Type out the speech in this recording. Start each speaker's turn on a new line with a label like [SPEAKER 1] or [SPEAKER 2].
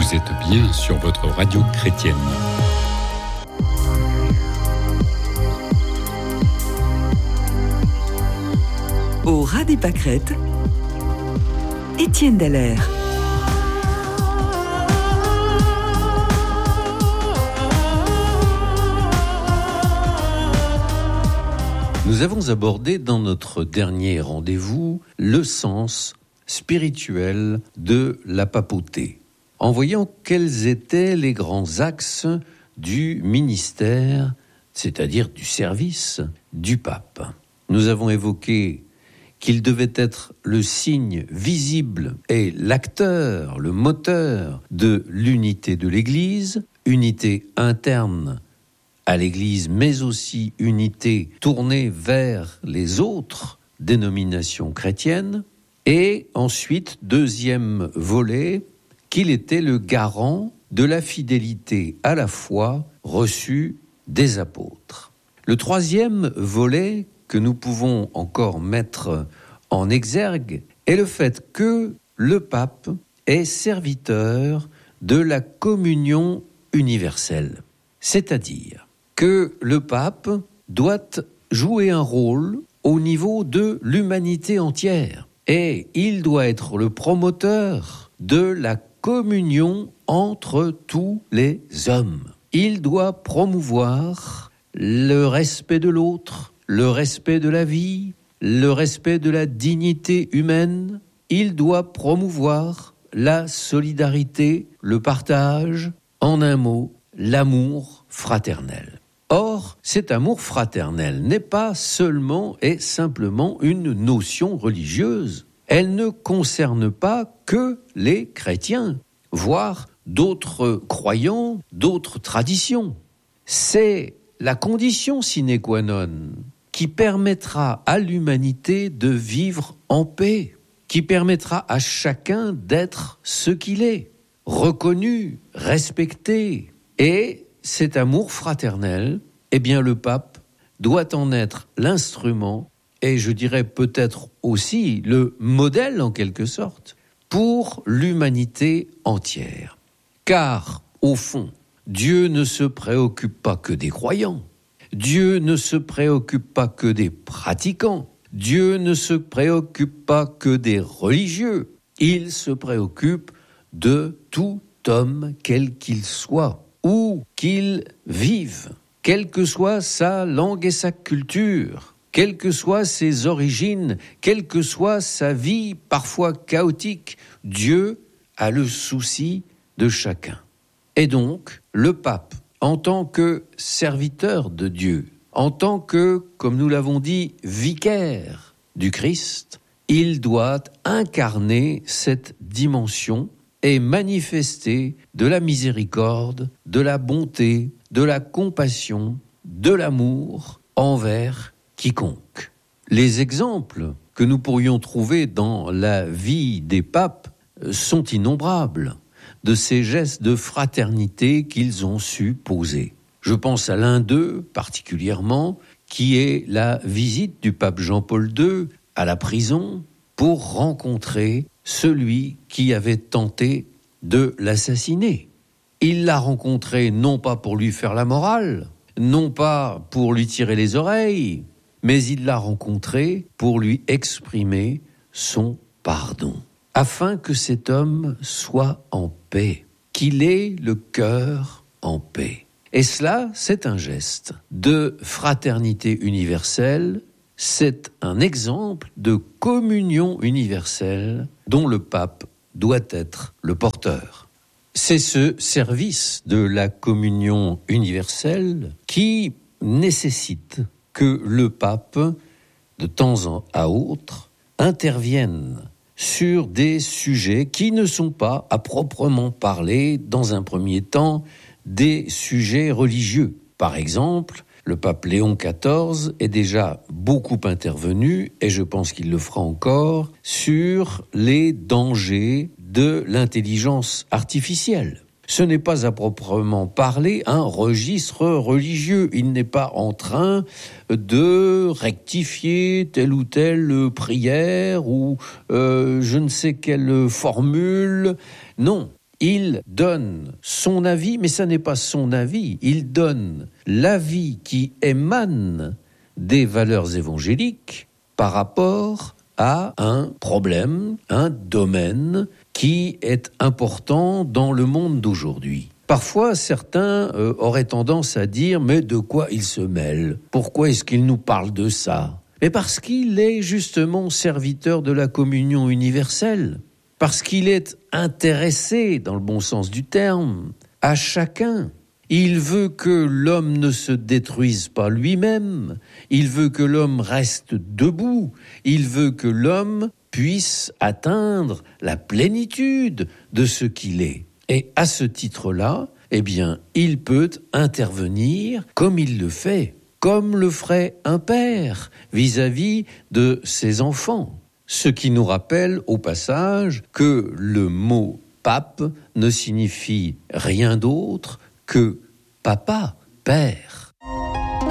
[SPEAKER 1] Vous êtes bien sur votre radio chrétienne.
[SPEAKER 2] Au ras des pâquerettes, Étienne Dallaire.
[SPEAKER 3] Nous avons abordé dans notre dernier rendez-vous le sens spirituel de la papauté, en voyant quels étaient les grands axes du ministère, c'est-à-dire du service du pape. Nous avons évoqué qu'il devait être le signe visible et l'acteur, le moteur de l'unité de l'Église, unité interne à l'Église, mais aussi unité tournée vers les autres dénominations chrétiennes. Et ensuite, deuxième volet, qu'il était le garant de la fidélité à la foi reçue des apôtres. Le troisième volet que nous pouvons encore mettre en exergue est le fait que le pape est serviteur de la communion universelle, c'est-à-dire que le pape doit jouer un rôle au niveau de l'humanité entière et il doit être le promoteur de la communion entre tous les hommes. Il doit promouvoir le respect de l'autre, le respect de la vie, le respect de la dignité humaine. Il doit promouvoir la solidarité, le partage, en un mot, l'amour fraternel. Or, cet amour fraternel n'est pas seulement et simplement une notion religieuse. Elle ne concerne pas que les chrétiens, voire d'autres croyants, d'autres traditions. C'est la condition sine qua non qui permettra à l'humanité de vivre en paix, qui permettra à chacun d'être ce qu'il est, reconnu, respecté. Et cet amour fraternel, eh bien le pape doit en être l'instrument et je dirais peut-être aussi le modèle en quelque sorte pour l'humanité entière. Car au fond, Dieu ne se préoccupe pas que des croyants, Dieu ne se préoccupe pas que des pratiquants, Dieu ne se préoccupe pas que des religieux, il se préoccupe de tout homme quel qu'il soit. Où qu'il vive, quelle que soit sa langue et sa culture, quelles que soient ses origines, quelle que soit sa vie parfois chaotique, Dieu a le souci de chacun. Et donc, le pape, en tant que serviteur de Dieu, en tant que, comme nous l'avons dit, vicaire du Christ, il doit incarner cette dimension et manifester de la miséricorde, de la bonté, de la compassion, de l'amour envers quiconque. Les exemples que nous pourrions trouver dans la vie des papes sont innombrables, de ces gestes de fraternité qu'ils ont su poser. Je pense à l'un d'eux particulièrement, qui est la visite du pape Jean-Paul II à la prison pour rencontrer celui qui avait tenté de l'assassiner. Il l'a rencontré non pas pour lui faire la morale, non pas pour lui tirer les oreilles, mais il l'a rencontré pour lui exprimer son pardon, afin que cet homme soit en paix, qu'il ait le cœur en paix. Et cela, c'est un geste de fraternité universelle, c'est un exemple de communion universelle dont le pape doit être le porteur. C'est ce service de la communion universelle qui nécessite que le pape, de temps à autre, intervienne sur des sujets qui ne sont pas, à proprement parler, dans un premier temps, des sujets religieux. Par exemple, le pape Léon XIV est déjà beaucoup intervenu, et je pense qu'il le fera encore, sur les dangers de l'intelligence artificielle. Ce n'est pas à proprement parler un registre religieux. Il n'est pas en train de rectifier telle ou telle prière ou je ne sais quelle formule. Non, il donne son avis, mais ça n'est pas son avis, il donne l'avis qui émane des valeurs évangéliques par rapport à un problème, un domaine qui est important dans le monde d'aujourd'hui. Parfois, certains auraient tendance à dire « mais de quoi il se mêle ? Pourquoi est-ce qu'il nous parle de ça ?» Mais parce qu'il est justement serviteur de la communion universelle, parce qu'il est intéressé, dans le bon sens du terme, à chacun. Il veut que l'homme ne se détruise pas lui-même, il veut que l'homme reste debout, il veut que l'homme puisse atteindre la plénitude de ce qu'il est. Et à ce titre-là, eh bien, il peut intervenir comme il le fait, comme le ferait un père vis-à-vis de ses enfants. Ce qui nous rappelle au passage que le mot pape ne signifie rien d'autre que papa, père.